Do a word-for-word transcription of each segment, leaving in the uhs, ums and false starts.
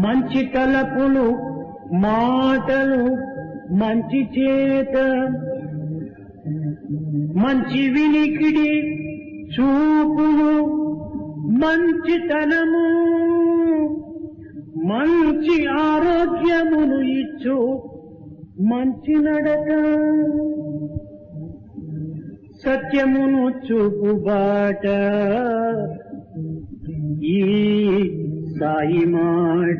మంచి తలపులు మాటలు మంచి చేత మంచి వినికిడి చూపులు మంచితనము మంచి ఆరోగ్యమును ఇచ్చు మంచి నడక సత్యమును చూపు బాట ఈ సాయి మాట.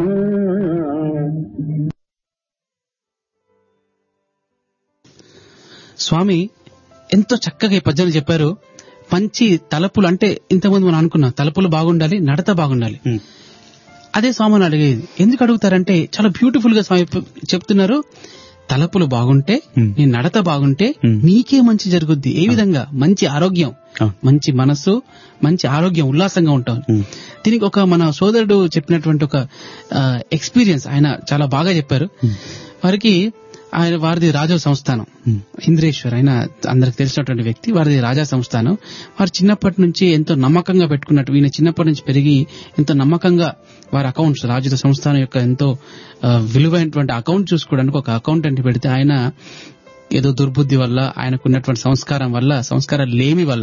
స్వామి ఎంతో చక్కగా ఈ పద్యాలు చెప్పారు. మంచి తలపులు అంటే ఇంతకుముందు మనం అనుకున్నాం, తలపులు బాగుండాలి, నడత బాగుండాలి. అదే స్వామిని అడిగేది. ఎందుకు అడుగుతారంటే చాలా బ్యూటిఫుల్ గా స్వామి చెప్తున్నారు. తలపులు బాగుంటే, నీ నడత బాగుంటే నీకే మంచి జరుగుద్ది. ఏ విధంగా? మంచి ఆరోగ్యం, మంచి మనస్సు, మంచి ఆరోగ్యం, ఉల్లాసంగా ఉంటాం. దీనికి ఒక మన సోదరుడు చెప్పినటువంటి ఒక ఎక్స్పీరియన్స్ ఆయన చాలా బాగా చెప్పారు. వారికి ఆయన వారిది రాజా సంస్థానం, ఇంద్రేశ్వర్, ఆయన అందరికి తెలిసినటువంటి వ్యక్తి. వారిది రాజా సంస్థానం. వారు చిన్నప్పటి నుంచి ఎంతో నమ్మకంగా పెట్టుకున్నట్టు, ఈయన చిన్నప్పటి నుంచి పెరిగి ఎంతో నమ్మకంగా వారి అకౌంట్స్, రాజుల సంస్థానం యొక్క ఎంతో విలువైనటువంటి అకౌంట్ చూసుకోవడానికి ఒక అకౌంటెంట్ పెడితే ఆయన ఏదో దుర్బుద్ధి వల్ల, ఆయనకున్నటువంటి సంస్కారం వల్ల, సంస్కారం లేమి వల్ల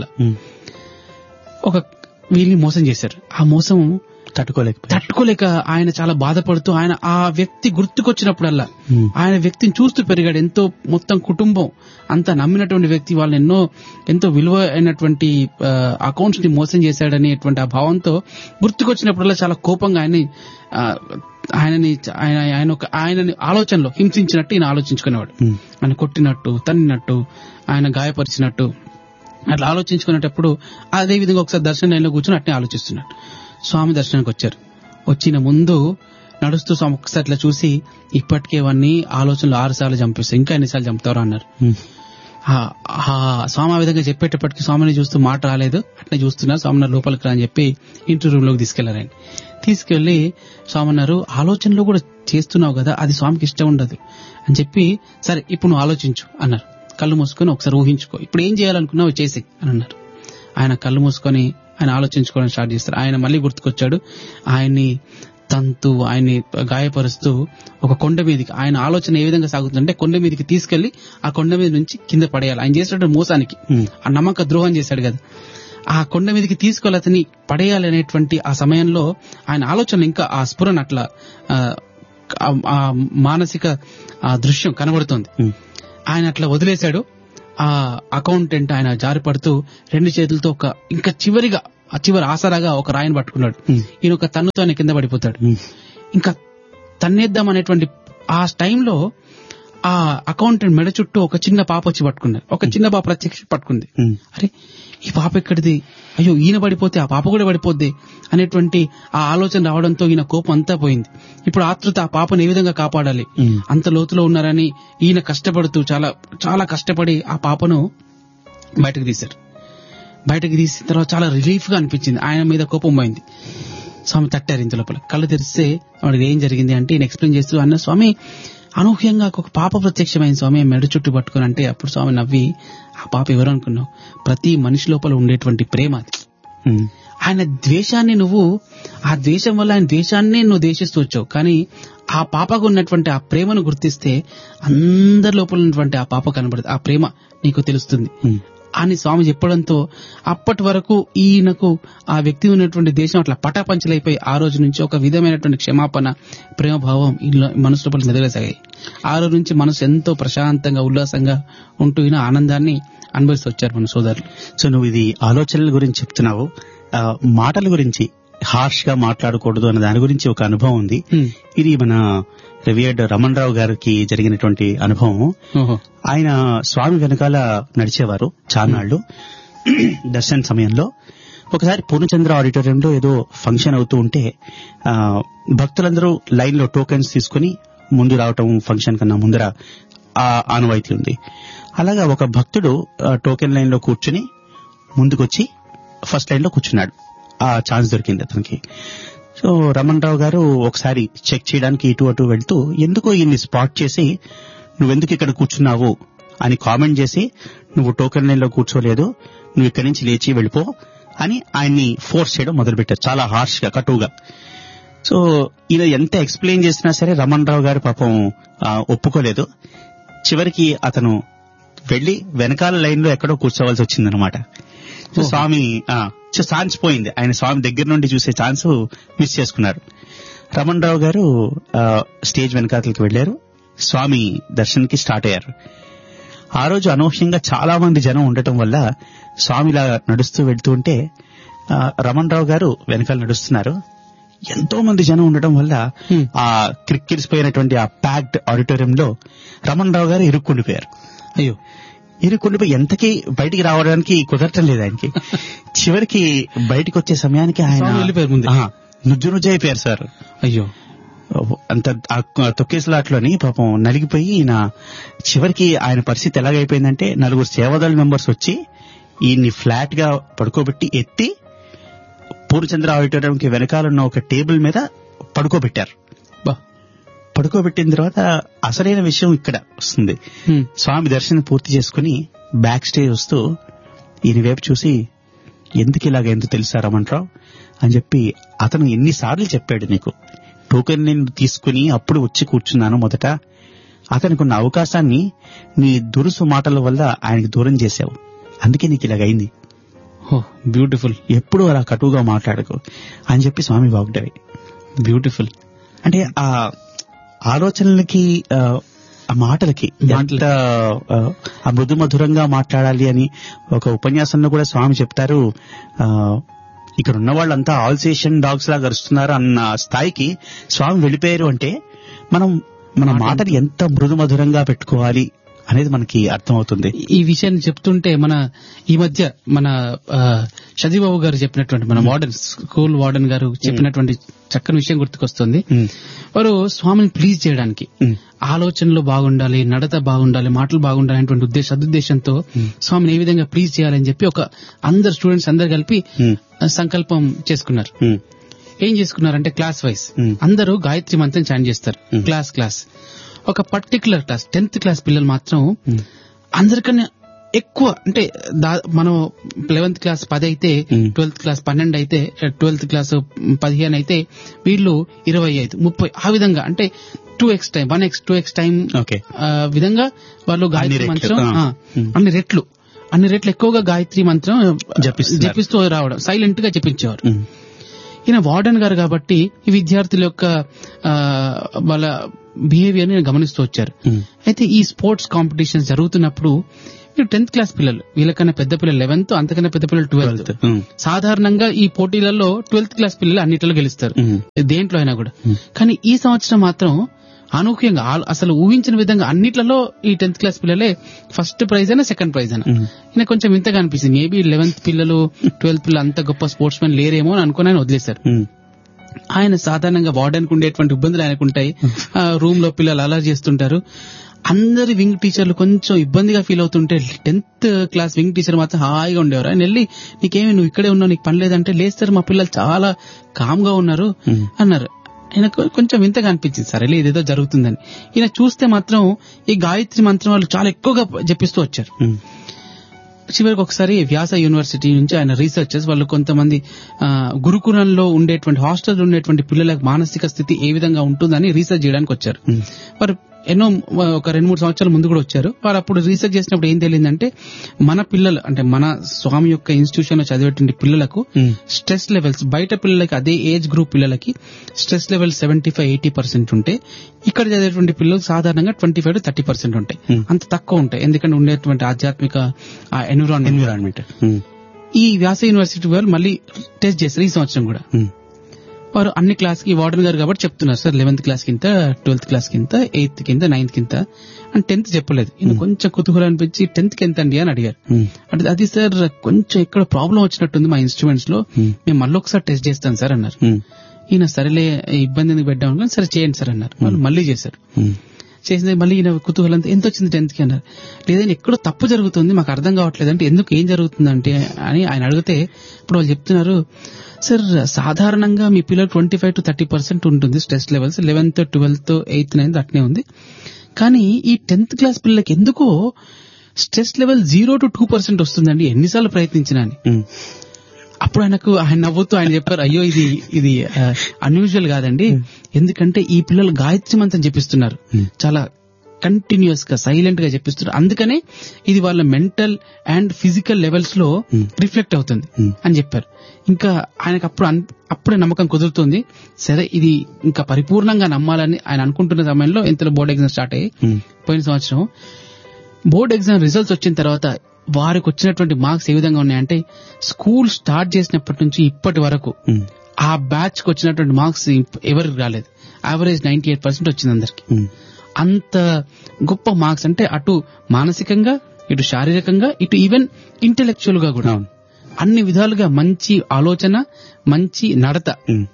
ఒక వీళ్ళని మోసం చేశారు. ఆ మోసం తట్టుకోలేక తట్టుకోలేక ఆయన చాలా బాధపడుతూ, ఆయన ఆ వ్యక్తి గుర్తుకొచ్చినప్పుడల్లా ఆయన వ్యక్తిని చూస్తూ పెరిగాడు. ఎంతో మొత్తం కుటుంబం అంతా నమ్మినటువంటి వ్యక్తి వాళ్ళని ఎన్నో ఎంతో విలువైనటువంటి అకౌంట్స్ ని మోసం చేశాడనేటువంటి ఆ భావంతో గుర్తుకొచ్చినప్పుడల్లా చాలా కోపంగా ఆయన్ని ఆయనని ఆయన ఆయన ఒక ఆయనని ఆలోచనలో హింసించినట్టు ఈయన ఆలోచించుకునేవాడు. ఆయన కొట్టినట్టు, తన్నినట్టు, ఆయన గాయపరిచినట్టు అట్లా ఆలోచించుకునేటప్పుడు అదే విధంగా ఒకసారి దర్శన లైన్లో కూర్చొని అట్నే ఆలోచిస్తున్నాడు. స్వామి దర్శనానికి వచ్చారు. వచ్చిన ముందు నడుస్తూ స్వామి ఒకసారి అట్లా చూసి, ఇప్పటికే వాడిని ఆలోచనలు ఆరు సార్లు చంపేస్తాయి, ఇంకా ఎన్నిసార్లు చంపుతారో అన్నారు. స్వామి ఆ విధంగా చెప్పేటప్పటికి స్వామిని చూస్తూ మాట రాలేదు. అట్నే చూస్తున్నారు. స్వామి లోపలికి రా అని చెప్పి ఇంటి రూమ్ లోకి తీసుకెళ్లారండి. తీసుకెళ్లి స్వామి అన్నారు, ఆలోచనలు కూడా చేస్తున్నావు కదా, అది స్వామికి ఇష్టం ఉండదు అని చెప్పి, సరే ఇప్పుడు నువ్వు ఆలోచించు అన్నారు. కళ్ళు మూసుకొని ఒకసారి ఊహించుకో, ఇప్పుడు ఏం చేయాలనుకున్నావు చేసి అని అన్నారు. ఆయన కళ్ళు మూసుకొని ఆయన ఆలోచించుకోవడం స్టార్ట్ చేస్తారు. ఆయన మళ్ళీ గుర్తుకొచ్చాడు. ఆయన్ని తంతు, ఆయన్ని గాయపరుస్తూ ఒక కొండ మీదకి, ఆయన ఆలోచన ఏ విధంగా సాగుతుందంటే కొండ మీదకి తీసుకెళ్లి ఆ కొండ మీద నుంచి కింద పడేయాలి. ఆయన చేసినట్టు మోసానికి, ఆ నమ్మక ద్రోహం చేశాడు కదా, ఆ కొండ మీదకి తీసుకెళ్లి అతన్ని పడేయాలి అనేటువంటి ఆ సమయంలో ఆయన ఆలోచన ఇంకా ఆ స్ఫురణ అట్లా ఆ మానసిక ఆ దృశ్యం కనబడుతోంది. ఆయన అట్లా వదిలేశాడు. ఆ అకౌంటెంట్ ఆయన జారిపడుతూ రెండు చేతులతో ఒక ఇంకా చివరిగా ఆ చివరి ఆసరాగా ఒక రాయిని పట్టుకున్నాడు. ఈయన ఒక తన్నుతో ఆయన కింద పడిపోతాడు. ఇంకా తన్నేద్దాం అనేటువంటి ఆ టైంలో ఆ అకౌంటెంట్ మెడ చుట్టూ ఒక చిన్న పాప వచ్చి పట్టుకున్నారు. ఒక చిన్న పాప ప్రత్యక్ష పట్టుకుంది. అరే ఈ పాప ఎక్కడిది, అయ్యో ఈయన పడిపోతే ఆ పాప కూడా పడిపోద్ది అనేటువంటి ఆ ఆలోచన రావడంతో ఈయన కోపం అంతా పోయింది. ఇప్పుడు ఆతృత ఆ పాపను ఏ విధంగా కాపాడాలి, అంత లోతులో ఉన్నారని ఈయన కష్టపడుతూ చాలా చాలా కష్టపడి ఆ పాపను బయటకు తీశారు. బయటకు తీసిన తర్వాత చాలా రిలీఫ్ గా అనిపించింది. ఆయన మీద కోపం పోయింది. స్వామి తట్టారు ఇంత లోపల. కళ్ళు తెరిస్తే వాడికి ఏం జరిగింది అంటే ఈయన ఎక్స్ప్లెయిన్ చేస్తూ అన్న, స్వామి అనూహ్యంగా ఒక పాప ప్రత్యక్షమైంది స్వామి మెడ చుట్టూ పట్టుకుని. అంటే అప్పుడు స్వామి నవ్వి, ఆ పాప ఎవరు అనుకున్నావు, ప్రతి మనిషి లోపల ఉండేటువంటి ప్రేమ అది. ఆయన ద్వేషాన్ని నువ్వు, ఆ ద్వేషం వల్ల ఆయన ద్వేషాన్ని నువ్వు ద్వేషిస్తూ వచ్చావు, కానీ ఆ పాపకు ఉన్నటువంటి ఆ ప్రేమను గుర్తిస్తే అందరి లోపల ఉన్నటువంటి ఆ పాప కనబడుతుంది, ఆ ప్రేమ నీకు తెలుస్తుంది అని స్వామి చెప్పడంతో అప్పటి వరకు ఈయనకు ఆ వ్యక్తి ఉన్నటువంటి దేశం అట్లా పటాపంచలైపోయి ఆ రోజు నుంచి ఒక విధమైనటువంటి క్షమాపణ, ప్రేమభావం ఇలా మనసు లోపల మెదగసాగాయి. ఆ రోజు నుంచి మనసు ఎంతో ప్రశాంతంగా ఉల్లాసంగా ఉంటూ ఈయన ఆనందాన్ని అనుభవిస్తూ వచ్చారు మన సోదరులు. సో నువ్వు ఇది ఆలోచనల గురించి చెప్తున్నావు, మాటల గురించి హార్ష్ గా మాట్లాడకూడదు అన్న దాని గురించి ఒక అనుభవం ఉంది. ఇది మన రివియర్డ్ రమణ్ రావు గారికి జరిగినటువంటి అనుభవం. ఆయన స్వామి వెనకాల నడిచేవారు చాన్నాళ్లు. దర్శన సమయంలో ఒకసారి పూర్ణచంద్ర ఆడిటోరియంలో ఏదో ఫంక్షన్ అవుతూ ఉంటే ఆ భక్తులందరూ లైన్ లో టోకెన్స్ తీసుకుని ముందు రావటం, ఫంక్షన్ కన్నా ముందర ఆ ఆనవాయితీ ఉంది. అలాగా ఒక భక్తుడు టోకెన్ లైన్ లో కూర్చుని ముందుకొచ్చి ఫస్ట్ లైన్ లో కూర్చున్నాడు. ఆ ఛాన్స్ దొరికింది అతనికి. సో రమణ్ రావు గారు ఒకసారి చెక్ చేయడానికి ఇటు అటు వెళ్తూ, ఎందుకో ఈయన్ని స్పాట్ చేసి నువ్వెందుకు ఇక్కడ కూర్చున్నావు అని కామెంట్ చేసి, నువ్వు టోకెన్ లైన్ లో కూర్చోలేదు, నువ్వు ఇక్కడి నుంచి లేచి వెళ్ళిపో అని ఆయన్ని ఫోర్స్ చేయడం మొదలుపెట్టారు, చాలా హార్ష్ గా, కటువుగా. సో ఈయన ఎంత ఎక్స్ప్లెయిన్ చేసినా సరే రమణ్ రావు గారు పాపం ఆ, ఒప్పుకోలేదు. చివరికి అతను వెళ్లి వెనకాల లైన్ లో ఎక్కడో కూర్చోవలసి వచ్చిందనమాట. సో ఓహో. స్వామి ఛాన్స్ పోయింది, ఆయన స్వామి దగ్గర నుండి చూసే ఛాన్స్ మిస్ చేసుకున్నారు. రమణ్ రావు గారు ఆ, స్టేజ్ వెనకాతలకి వెళ్లారు, స్వామి దర్శనానికి స్టార్ట్ అయ్యారు. ఆ రోజు అనూహ్యంగా చాలా మంది జనం ఉండటం వల్ల స్వామి ఇలా నడుస్తూ వెళ్తూ ఉంటే ఆ, రమణ్ రావు గారు వెనకాల నడుస్తున్నారు. ఎంతో మంది జనం ఉండటం వల్ల Hmm. ఆ క్రిక్కిరిసిపోయినటువంటి ఆ ప్యాక్డ్ ఆడిటోరియంలో రమణ్ రావు గారు ఇరుక్కుండిపోయారు. అయ్యో, ఇరుక్కుండిపోయి ఎంతకీ బయటికి రావడానికి కుదరటం లేదు ఆయనకి. చివరికి బయటికి వచ్చే సమయానికి ఆయన స్వామి వెళ్ళిపోయారు ముందే. ఆ, నుజ్జు నుజ్జు అయిపోయారు సార్. అయ్యో, అంత ఆ తొక్కేసలాట్లోని పాపం నలిగిపోయి ఈయన చివరికి ఆయన పరిస్థితి ఎలాగైపోయిందంటే నలుగురు సేవాదళ మెంబర్స్ వచ్చి ఈయన్ని ఫ్లాట్ గా పడుకోబెట్టి ఎత్తి పూర్ణచంద్ర ఆడిటోరియంకి వెనకాలన్న ఒక టేబుల్ మీద పడుకోబెట్టారు. బా. పడుకోబెట్టిన తర్వాత అసలైన విషయం ఇక్కడ వస్తుంది. హ్మ్. స్వామి దర్శనం పూర్తి చేసుకుని బ్యాక్ స్టేజ్ వస్తూ ఈయన వైపు చూసి, ఎందుకు ఇలాగ ఎందుకు తెలుసా రమణ్ రావు అని చెప్పి, అతను ఎన్నిసార్లు చెప్పాడు నీకు, టోకెన్ నేను తీసుకుని అప్పుడు వచ్చి కూర్చున్నాను మొదట, అతనికి ఉన్న అవకాశాన్ని నీ దురుసు మాటల వల్ల ఆయనకి దూరం చేశావు, అందుకే నీకు ఇలాగైంది, ఓ బ్యూటిఫుల్, ఎప్పుడు అలా కటువుగా మాట్లాడకు అని చెప్పి స్వామి వాగ్దాయి. బ్యూటిఫుల్. అంటే ఆ ఆలోచనలకి ఆ, ఆ మాటలకి ఎంత ఆ, ఆ మృదు మధురంగా మాట్లాడాలి అని ఒక ఉపన్యాసంలో కూడా స్వామి చెప్తారు. ఆ ఇక్కడ ఉన్న వాళ్ళంతా ఆల్సేషన్ డాగ్స్ లాగా అరుస్తున్నారు అన్న స్థాయికి స్వామి వెళ్ళిపోయారు. అంటే మనం మన మాటని ఎంత మృదు మధురంగా పెట్టుకోవాలి అనేది మనకి అర్థమవుతుంది. ఈ విషయాన్ని చెప్తుంటే మన ఈ మధ్య మన షదీబాబు గారు చెప్పినటువంటి మన వార్డెన్ స్కూల్ వార్డెన్ గారు చెప్పినటువంటి చక్కని విషయం గుర్తుకొస్తుంది. వారు స్వామిని ప్లీజ్ చేయడానికి ఆలోచనలు బాగుండాలి, నడత బాగుండాలి, మాటలు బాగుండాలి అనేటువంటి ఉద్దేశ సదుద్దేశంతో స్వామిని ఏ విధంగా ప్లీజ్ చేయాలని చెప్పి ఒక అందరు స్టూడెంట్స్ అందరు కలిపి సంకల్పం చేసుకున్నారు. ఏం చేసుకున్నారంటే క్లాస్ వైజ్ అందరూ గాయత్రి మంత్రం చాంట్ చేస్తారు. క్లాస్ క్లాస్ ఒక పర్టికులర్ క్లాస్ టెన్త్ క్లాస్ పిల్లలు మాత్రం అందరికన్నా ఎక్కువ, అంటే మనం లెవెన్త్ క్లాస్ పది అయితే ట్వెల్త్ క్లాస్ పన్నెండు అయితే ట్వెల్త్ క్లాస్ పదిహేను అయితే వీళ్ళు ఇరవై ఐదు ముప్పై ఆ విధంగా, అంటే two X time one X two X time విధంగా వాళ్ళు గాయత్రి మంత్రం అన్ని రెట్లు అన్ని రెట్లు ఎక్కువగా గాయత్రి మంత్రం జపిస్తూ రావడం, సైలెంట్ గా జపించేవారు. ఈయన వార్డెన్ గారు కాబట్టి ఈ విద్యార్థుల యొక్క వాళ్ళ బిహేవియర్ ని గమనిస్తూ వచ్చారు. అయితే ఈ స్పోర్ట్స్ కాంపిటీషన్స్ జరుగుతున్నప్పుడు టెన్త్ క్లాస్ పిల్లలు, వీళ్ళకన్నా పెద్ద పిల్లలు లెవెన్త్, అంతకన్నా పెద్ద పిల్లలు ట్వెల్త్, సాధారణంగా ఈ పోటీలలో ట్వెల్త్ క్లాస్ పిల్లలు అన్నిటిలో గెలుస్తారు దేంట్లో అయినా కూడా. కానీ ఈ సంవత్సరం మాత్రం అనూహ్యంగా అసలు ఊహించిన విధంగా అన్నిట్లలో ఈ టెన్త్ క్లాస్ పిల్లలే ఫస్ట్ ప్రైజ్ అయినా సెకండ్ ప్రైజ్ అయినా. ఈయన కొంచెం వింతగా అనిపిస్తుంది, మేబీ లెవెన్త్ పిల్లలు ట్వెల్త్ పిల్లలు అంత గొప్ప స్పోర్ట్స్ మెన్ లేరేమో అని అనుకుని ఆయన వదిలేశారు. ఆయన సాధారణంగా వార్డెన్కి ఉండేటువంటి ఇబ్బందులు ఆయనకు ఉంటాయి, రూమ్ లో పిల్లలు అలా చేస్తుంటారు. అందరి వింగ్ టీచర్లు కొంచెం ఇబ్బందిగా ఫీల్ అవుతుంటే టెన్త్ క్లాస్ వింగ్ టీచర్ మాత్రం హాయిగా ఉండేవారు. ఆయన వెళ్ళి నీకేమి నువ్వు ఇక్కడే ఉన్నావు, నీకు పని లేదంటే లేస్తారు మా పిల్లలు చాలా కామ్ గా ఉన్నారు అన్నారు. ఆయన కొంచెం వింతగా అనిపించింది, సరేలే ఇదేదో జరుగుతుందని. ఈయన చూస్తే మాత్రం ఈ గాయత్రి మంత్రం వాళ్ళు చాలా ఎక్కువగా జపిస్తూ వచ్చారు. చివరికి ఒకసారి వ్యాస యూనివర్సిటీ నుంచి ఆయన రీసెర్చర్స్ వాళ్ళు కొంతమంది గురుకులంలో ఉండేటువంటి హాస్టల్ ఉండేటువంటి పిల్లలకు మానసిక స్థితి ఏ విధంగా ఉంటుందని రీసెర్చ్ చేయడానికి వచ్చారు. వారు ఎన్నో ఒక రెండు మూడు సంవత్సరాల ముందు కూడా వచ్చారు. వారు అప్పుడు రీసెర్చ్ చేసినప్పుడు ఏం తెలియదంటే మన పిల్లలు అంటే మన స్వామి యొక్క ఇన్స్టిట్యూషన్ లో చదివేటువంటి పిల్లలకు స్ట్రెస్ లెవెల్స్ బయట పిల్లలకి అదే ఏజ్ గ్రూప్ పిల్లలకి stress level seventy five eighty percent ఉంటాయి, ఇక్కడ చదివేటువంటి పిల్లలకు సాధారణంగా twenty five to thirty percent ఉంటాయి, అంత తక్కువ ఉంటాయి. ఎందుకంటే ఉండేటువంటి ఆధ్యాత్మిక ఎన్విరాన్మెంట్ ఎన్విరాన్మెంట్ ఈ వ్యాస యూనివర్సిటీ వాళ్ళు మళ్ళీ టెస్ట్ చేస్తారు ఈ సంవత్సరం కూడా. వారు అన్ని క్లాస్ కి వార్డెన్ గారు కాబట్టి చెప్తున్నారు, సార్ లెవెన్త్ క్లాస్ కింద, ట్వెల్త్ క్లాస్ కింద, ఎయిత్ కింద, నైన్త్ కింద అని. టెన్త్ చెప్పలేదు. ఈయన కొంచెం కుతూహలం అనిపించి టెన్త్ కి ఎంత అండి అని అడిగారు. అంటే అది సార్ కొంచెం ఇక్కడ ప్రాబ్లం వచ్చినట్టుంది మా ఇన్స్ట్రుమెంట్స్ లో, మేము మళ్ళీ ఒకసారి టెస్ట్ చేస్తాం సార్ అన్నారు. ఈయన సరేలే ఇబ్బంది ఎందుకు పెట్టాము, సరే చేయండి సార్ అన్నారు. వాళ్ళు మళ్ళీ చేశారు. చేసింది మళ్ళీ ఈయన కుతూహలం ఎంత వచ్చింది టెన్త్ కి అన్నారు. లేదంటే ఎక్కడో తప్పు జరుగుతుంది మాకు అర్థం కావట్లేదు అంటే, ఎందుకు ఏం జరుగుతుందంటే అని ఆయన అడిగితే ఇప్పుడు వాళ్ళు చెప్తున్నారు, సార్ సాధారణంగా మీ పిల్లలు twenty five to thirty percent ఉంటుంది stress levels, eleventh twelfth eighth ninth అట్నే ఉంది. కానీ ఈ టెన్త్ క్లాస్ పిల్లలకి ఎందుకో stress level zero to two percent వస్తుందండి ఎన్నిసార్లు ప్రయత్నించినా అని. అప్పుడు ఆయనకు ఆయన నవ్వుతూ ఆయన చెప్పారు, అయ్యో ఇది ఇది అన్యూజువల్ కాదండి, ఎందుకంటే ఈ పిల్లలు గాయత్రి మంత్రం చెప్పిస్తున్నారు, చాలా కంటిన్యూస్ గా సైలెంట్ గా చెప్పిస్తున్నారు, అందుకనే ఇది వాళ్ళ మెంటల్ అండ్ ఫిజికల్ లెవెల్స్ లో రిఫ్లెక్ట్ అవుతుంది అని చెప్పారు. ఇంకా ఆయనకు అప్పుడు అప్పుడే నమ్మకం కుదురుతుంది, సరే ఇది ఇంకా పరిపూర్ణంగా నమ్మాలని ఆయన అనుకుంటున్న సమయంలో ఇంతలో బోర్డ్ ఎగ్జామ్ స్టార్ట్ అయ్యి పోయిన సంవత్సరం బోర్డ్ ఎగ్జామ్ రిజల్ట్స్ వచ్చిన తర్వాత వారికి వచ్చినటువంటి మార్క్స్ ఏ విధంగా ఉన్నాయంటే స్కూల్ స్టార్ట్ చేసినప్పటి నుంచి ఇప్పటి వరకు ఆ బ్యాచ్ కి వచ్చినటువంటి మార్క్స్ ఎవరికి రాలేదు. యావరేజ్ నైన్టీ ఎయిట్ పర్సెంట్ వచ్చింది అందరికి. అంత గొప్ప మార్క్స్ అంటే అటు మానసికంగా, ఇటు శారీరకంగా, ఇటు ఈవెన్ ఇంటెలెక్చువల్ గా కూడా అన్ని విధాలుగా మంచి ఆలోచన, మంచి నడత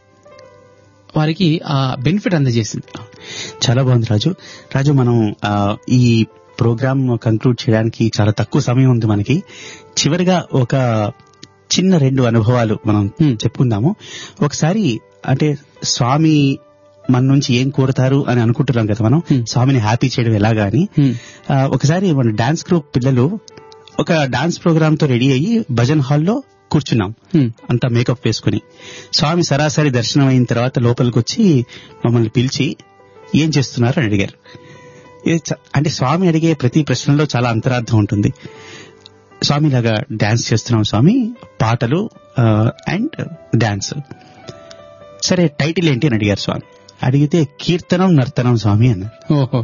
వారికి ఆ బెనిఫిట్ అందజేసింది. చాలా బాగుంది రాజు. రాజు మనం ఈ ప్రోగ్రామ్ కంక్లూడ్ చేయడానికి చాలా తక్కువ సమయం ఉంది మనకి. చివరిగా ఒక చిన్న రెండు అనుభవాలు మనం చెప్పుకుందాము. ఒకసారి అంటే స్వామి మన నుంచి ఏం కోరుతారు అని అనుకుంటున్నాం కదా మనం, స్వామిని హ్యాపీ చేయడం ఎలాగా అని. ఒకసారి మన డాన్స్ గ్రూప్ పిల్లలు ఒక డాన్స్ ప్రోగ్రామ్ తో రెడీ అయ్యి భజన్ హాల్లో కూర్చున్నాం, అంతా మేకప్ వేసుకుని. స్వామి సరాసరి దర్శనం అయిన తర్వాత లోపలికి వచ్చి మమ్మల్ని పిలిచి ఏం చేస్తున్నారు అని అడిగారు. అంటే స్వామి అడిగే ప్రతి ప్రశ్నలో చాలా అంతరార్థం ఉంటుంది. స్వామి లాగా డాన్స్ చేస్తున్నాం స్వామి, పాటలు అండ్ డాన్స్. సరే టైటిల్ ఏంటి అని అడిగారు స్వామి. అడిగితే కీర్తనం నర్తనం స్వామి అన్నారు. ఓహో.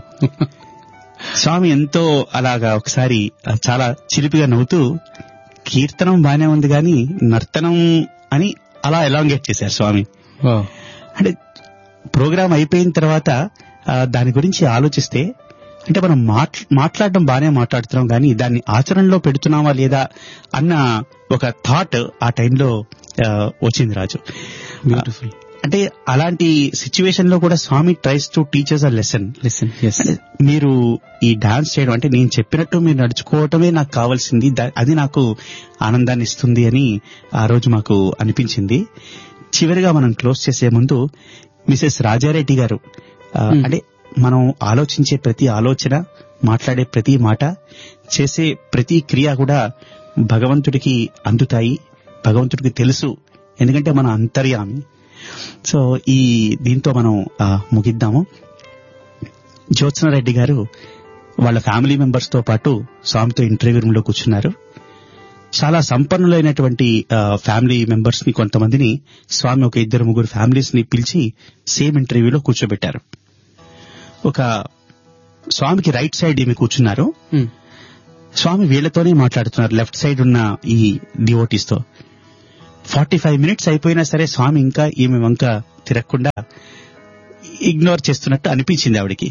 స్వామి ఎంతో అలాగా ఒకసారి చాలా చిలిపిగా నవ్వుతూ కీర్తనం బానే ఉంది కానీ నర్తనం అని అలా ఎలాంగేట్ చేశారు స్వామి. అంటే ప్రోగ్రాం అయిపోయిన తర్వాత దాని గురించి ఆలోచిస్తే అంటే మనం మాట్లాడడం బానే మాట్లాడుతున్నాం కానీ దాన్ని ఆచరణలో పెడుతున్నామా లేదా అన్న ఒక థాట్ ఆ టైంలో వచ్చింది రాజు. బ్యూటిఫుల్. అంటే అలాంటి సిచ్యువేషన్ లో కూడా స్వామి tries to teachers a lesson lesson మీరు ఈ డాన్స్ చేయడం అంటే నేను చెప్పినట్టు మీరు నడుచుకోవటమే నాకు కావాల్సింది, అది నాకు ఆనందాన్ని ఇస్తుంది అని ఆ రోజు మాకు అనిపించింది. చివరిగా మనం క్లోజ్ చేసే ముందు మిసెస్ రాజారెడ్డి గారు అంటే మనం ఆలోచించే ప్రతి ఆలోచన, మాట్లాడే ప్రతి మాట, చేసే ప్రతి క్రియ కూడా భగవంతుడికి అందుతాయి, భగవంతుడికి తెలుసు, ఎందుకంటే మన అంతర్యామి. సో ఈ దీంతో మనం ముగిద్దాము. జ్యోత్స్న రెడ్డి గారు వాళ్ళ ఫ్యామిలీ మెంబర్స్ తో పాటు స్వామితో ఇంటర్వ్యూ రూమ్ లో కూర్చున్నారు. చాలా సంపన్నులైనటువంటి ఫ్యామిలీ మెంబర్స్ ని కొంతమందిని స్వామి ఒక ఇద్దరు ముగ్గురు ఫ్యామిలీస్ ని పిలిచి సేమ్ ఇంటర్వ్యూలో కూర్చోబెట్టారు. ఒక స్వామికి రైట్ సైడ్ ఏమి కూర్చున్నారు, స్వామి వీళ్లతోనే మాట్లాడుతున్నారు లెఫ్ట్ సైడ్ ఉన్న ఈ డివోటీస్ తో. ఫార్టీ ఫైవ్ మినిట్స్ అయిపోయినా సరే స్వామి ఇంకా ఈమె వంక తిరగకుండా ఇగ్నోర్ చేస్తున్నట్టు అనిపించింది ఆవిడికి.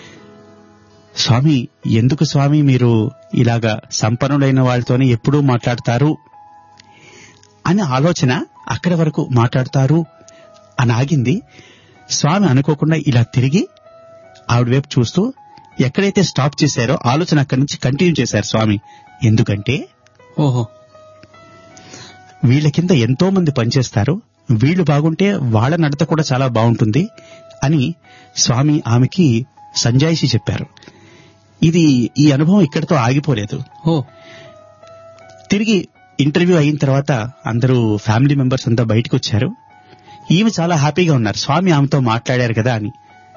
స్వామి ఎందుకు స్వామి మీరు ఇలాగా సంపన్నులైన వాళ్ళతోనే ఎప్పుడూ మాట్లాడతారు అనే ఆలోచన అక్కడి వరకు మాట్లాడతారు అని ఆగింది. స్వామి అనుకోకుండా ఇలా తిరిగి ఆవిడ వైపు చూస్తూ ఎక్కడైతే స్టాప్ చేశారో ఆలోచన అక్కడి నుంచి కంటిన్యూ చేశారు స్వామి. ఎందుకంటే ఓహో వీళ్ళ కింద ఎంతో మంది పనిచేస్తారు, వీళ్లు బాగుంటే వాళ్ళ నడత కూడా చాలా బాగుంటుంది అని స్వామి ఆమెకి సంజాయిషి చెప్పారు. ఇది ఈ అనుభవం ఇక్కడితో ఆగిపోలేదు. ఓ తిరిగి ఇంటర్వ్యూ అయిన తర్వాత అందరూ ఫ్యామిలీ మెంబర్స్ అంతా బయటకు వచ్చారు. ఈమె చాలా హ్యాపీగా ఉన్నారు, స్వామి ఆమెతో మాట్లాడారు కదా అని.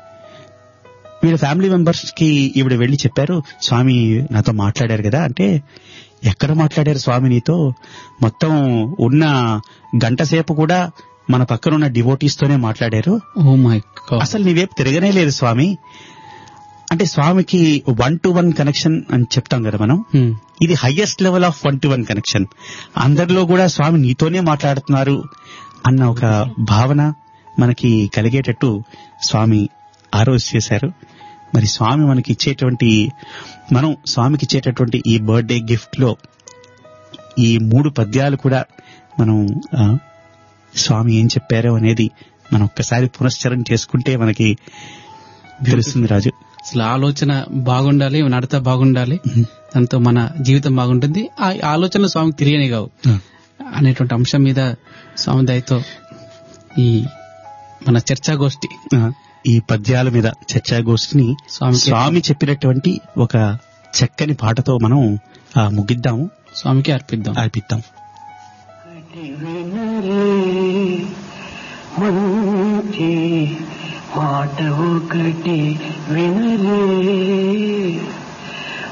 వీళ్ళ ఫ్యామిలీ మెంబర్స్ కి ఈవిడ వెళ్లి చెప్పారు, స్వామి నాతో మాట్లాడారు కదా అంటే, ఎక్కడ మాట్లాడారు స్వామి నీతో, మొత్తం ఉన్న గంట సేపు కూడా మన పక్కనున్న డివోటీస్ తోనే మాట్లాడారు, ఓ మై గాడ్ అసలు నీ వైపు తిరగనే లేదు స్వామి. అంటే స్వామికి వన్ టు వన్ కనెక్షన్ అని చెప్తాం కదా మనం, ఇది highest level of one to one connection. అందరిలో కూడా స్వామి నీతోనే మాట్లాడుతున్నారు అన్న ఒక భావన మనకి కలిగేటట్టు స్వామి ఆ రోజు చేశారు. మరి స్వామి మనకి ఇచ్చేటువంటి మనం స్వామికి ఇచ్చేటటువంటి ఈ బర్త్డే గిఫ్ట్ లో ఈ మూడు పద్యాలు కూడా మనం స్వామి ఏం చెప్పారో అనేది మనం ఒక్కసారి పునశ్చరణ చేసుకుంటే మనకి తెలుస్తుంది రాజు. అసలు ఆలోచన బాగుండాలి, నడత బాగుండాలి, దాంతో మన జీవితం బాగుంటుంది. ఆ ఆలోచనలు స్వామికి తిరిగనే కావు అనేటువంటి అంశం మీద స్వామి దయతో ఈ మన చర్చాగోష్ఠి, ఈ పద్యాల మీద చర్చాగోష్ఠిని స్వామి చెప్పినటువంటి ఒక చక్కని పాటతో మనం ముగిద్దాము, స్వామికి అర్పిద్దాం అర్పిద్దాం మంచి మాట ఒకటి వినరే